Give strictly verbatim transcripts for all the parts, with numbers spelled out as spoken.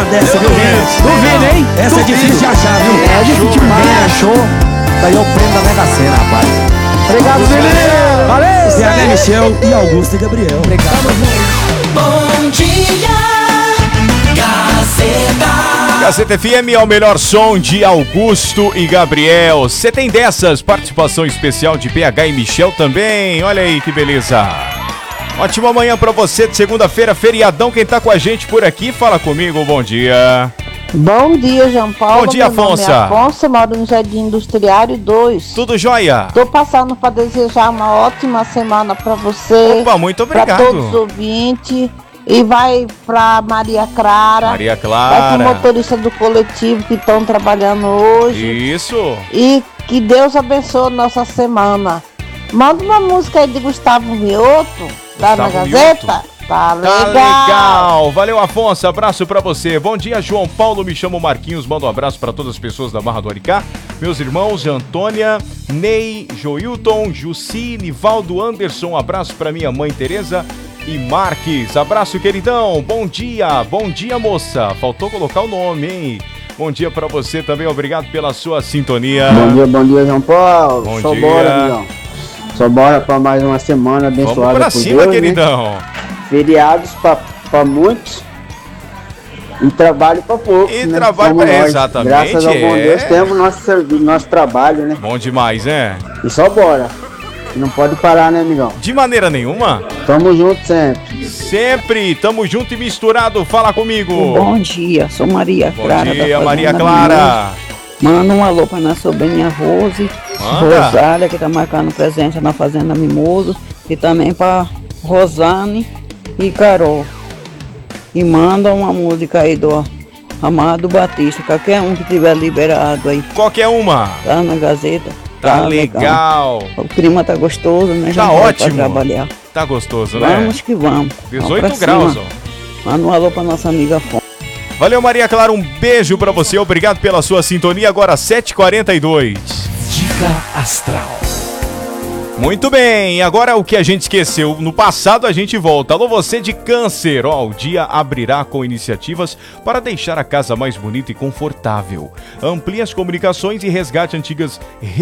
dessa, viu, gente? Duvido, hein? Essa Duvido. é difícil de achar, viu? É difícil demais. Quem achou, daí é o prêmio da Mega Sena, rapaz. Obrigado, Felipe. Valeu. C H Michel e Augusto e Gabriel. Obrigado. Bom dia, Gazeta. Gazeta F M é o melhor som de Augusto e Gabriel. Você tem dessas, participação especial de P H e Michel também. Olha aí que beleza. Ótima manhã pra você de segunda-feira, feriadão. Quem tá com a gente por aqui, fala comigo, bom dia. Bom dia, João Paulo. Bom dia, Meu nome Afonso. é Afonso, moro no Jardim Industriário dois. Tudo jóia? Tô passando para desejar uma ótima semana para você. Opa, muito obrigado. Para todos os ouvintes. E vai para Maria Clara. Maria Vai Clara. pro motorista do coletivo que estão trabalhando hoje. Isso. E que Deus abençoe nossa semana. Manda uma música aí de Gustavo Mioto, lá na Gustavo Gazeta. Tá legal. Tá legal. Valeu, Afonso. Abraço pra você. Bom dia, João Paulo. Me chamo Marquinhos. Mando um abraço pra todas as pessoas da Barra do Aricá. Meus irmãos, Antônia, Ney, Joilton, Jussi, Nivaldo, Anderson. Um abraço pra minha mãe, Tereza e Marques. Abraço, queridão. Bom dia. Bom dia, moça. Faltou colocar o nome, hein? Bom dia pra você também. Obrigado pela sua sintonia. Bom dia, bom dia, João Paulo. Bom Só dia. bora, amigão. Só bora pra mais uma semana abençoada Vamos pra por cima, Deus, queridão. né? Feriados pra, pra muitos e trabalho pra poucos, E né? trabalho Como pra- nós. exatamente, Graças ao bom é. Deus temos nosso serviço, nosso trabalho, né? Bom demais, né? E só bora. Não pode parar, né, amigão? De maneira nenhuma. Tamo junto sempre. Sempre. Tamo junto e misturado. Fala comigo. Bom dia, sou Maria Bom Clara. da dia, Fazenda Maria Mimoso. Clara. Manda um alô pra minha sobrinha Rose, Manda. Rosália, que tá marcando presença na Fazenda Mimoso, e também pra Rosane e Carol. E manda uma música aí do Amado Batista, qualquer um que tiver liberado aí. Qualquer uma. Tá na Gazeta. Tá legal. O clima tá gostoso, né? Tá Já vai ótimo. pra trabalhar. Tá gostoso, né? Vamos que vamos. Vamos pra dezoito cima. graus, ó. Manda um alô pra nossa amiga Fon. Valeu, Maria Clara. Um beijo pra você. Obrigado pela sua sintonia. Agora sete e quarenta e dois. Dica Astral. Muito bem, agora o que a gente esqueceu no passado a gente volta. Alô, você de Câncer, ó, o dia abrirá com iniciativas para deixar a casa mais bonita e confortável. Amplie as comunicações e resgate antigas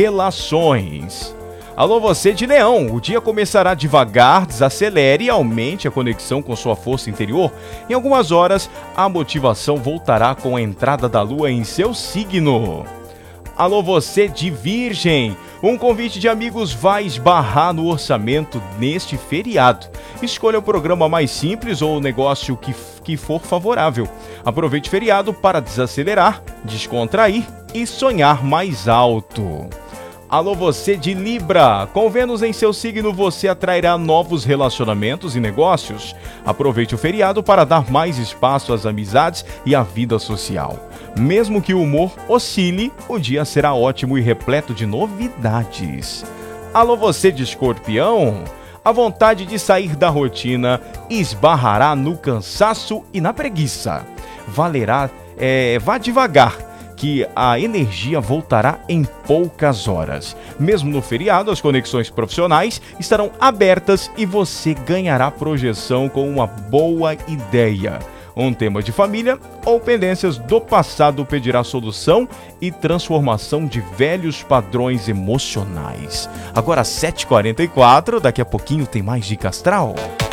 relações. Alô, você de Leão, o dia começará devagar, desacelere e aumente a conexão com sua força interior. Em algumas horas, a motivação voltará com a entrada da lua em seu signo. Alô, você de Virgem, um convite de amigos vai esbarrar no orçamento neste feriado. Escolha o programa mais simples ou o negócio que, que for favorável. Aproveite o feriado para desacelerar, descontrair e sonhar mais alto. Alô, você de Libra, com Vênus em seu signo você atrairá novos relacionamentos e negócios. Aproveite o feriado para dar mais espaço às amizades e à vida social. Mesmo que o humor oscile, o dia será ótimo e repleto de novidades. Alô, você de Escorpião, a vontade de sair da rotina esbarrará no cansaço e na preguiça. Valerá, é, vá devagar, que a energia voltará em poucas horas. Mesmo no feriado, as conexões profissionais estarão abertas e você ganhará projeção com uma boa ideia. Um tema de família ou pendências do passado pedirá solução e transformação de velhos padrões emocionais. Agora sete e quarenta e quatro, daqui a pouquinho tem mais Dica Astral.